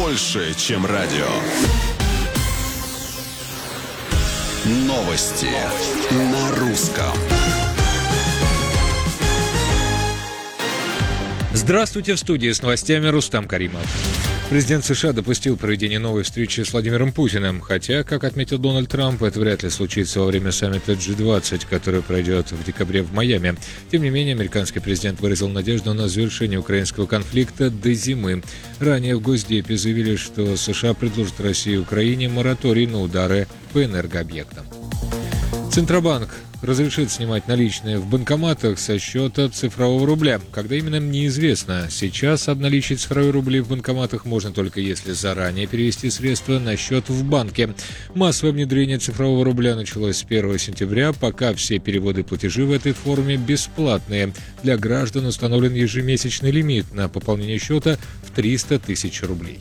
больше, чем радио. Новости на русском. Здравствуйте, в студии с новостями Рустам Каримов. Президент США допустил проведение новой встречи с Владимиром Путиным, хотя, как отметил Дональд Трамп, это вряд ли случится во время саммита G20, который пройдет в декабре в Майами. Тем не менее, американский президент выразил надежду на завершение украинского конфликта до зимы. Ранее в Госдепе заявили, что США предложат России и Украине мораторий на удары по энергообъектам. Центробанк разрешит снимать наличные в банкоматах со счета цифрового рубля. Когда именно, неизвестно. Сейчас обналичить цифровые рубли в банкоматах можно только если заранее перевести средства на счет в банке. Массовое внедрение цифрового рубля началось с 1 сентября, пока все переводы и платежи в этой форме бесплатные. Для граждан установлен ежемесячный лимит на пополнение счета в 300 тысяч рублей.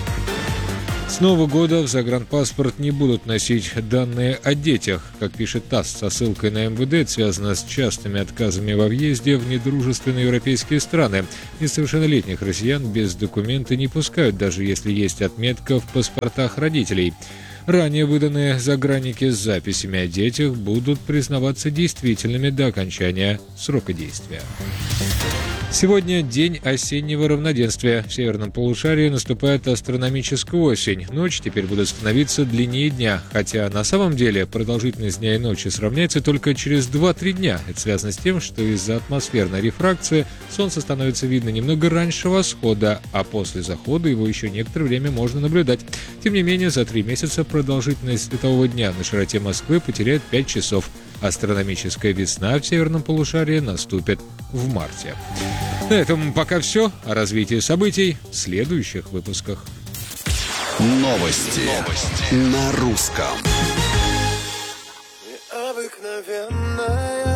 С Нового года в загранпаспорт не будут носить данные о детях. Как пишет ТАСС со ссылкой на МВД, это связано с частыми отказами во въезде в недружественные европейские страны. Несовершеннолетних россиян без документа не пускают, даже если есть отметка в паспортах родителей. Ранее выданные загранники с записями о детях будут признаваться действительными до окончания срока действия. Сегодня день осеннего равноденствия. В северном полушарии наступает астрономическая осень. Ночи теперь будут становиться длиннее дня, хотя на самом деле продолжительность дня и ночи сравняется только через 2-3 дня. Это связано с тем, что из-за атмосферной рефракции Солнце становится видно немного раньше восхода, а после захода его еще некоторое время можно наблюдать. Тем не менее, за 3 месяца продолжительность светового дня на широте Москвы потеряет 5 часов. Астрономическая весна в северном полушарии наступит в марте. На этом пока все. О развитии событий в следующих выпусках. Новости на русском. Необыкновенная